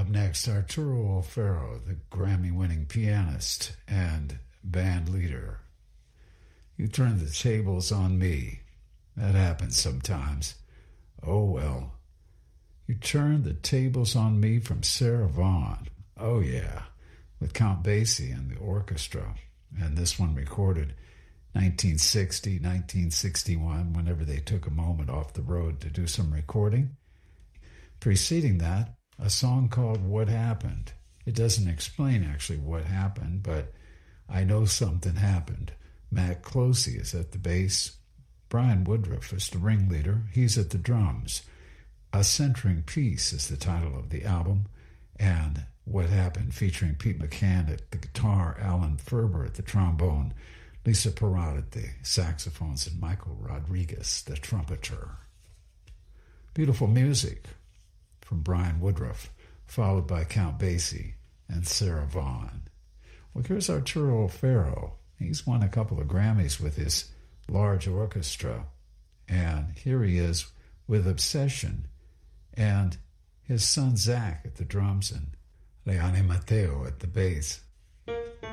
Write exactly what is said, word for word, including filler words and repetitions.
Up next, Arturo O'Farrill, the Grammy-winning pianist and band leader. You turn the tables on me. That happens sometimes. Oh well. You turn the tables on me from Sarah Vaughan. Oh yeah, with Count Basie and the orchestra. And this one recorded nineteen sixty, nineteen sixty-one, whenever they took a moment off the road to do some recording. Preceding that, a song called What Happened. It doesn't explain actually what happened, but I know something happened. Matt Closey is at the bass. Brian Woodruff is the ringleader. He's at the drums. A Centering Piece is the title of the album. And What Happened, featuring Pete McCann at the guitar, Alan Ferber at the trombone, Lisa Parrott at the saxophones, and Michael Rodriguez, the trumpeter. Beautiful music from Brian Woodruff, followed by Count Basie and Sarah Vaughan. Well, here's Arturo O'Farrill. He's won a couple of Grammys with his large orchestra, and here he is with Obsession, and his son Zach at the drums, and Leone Mateo at the bass.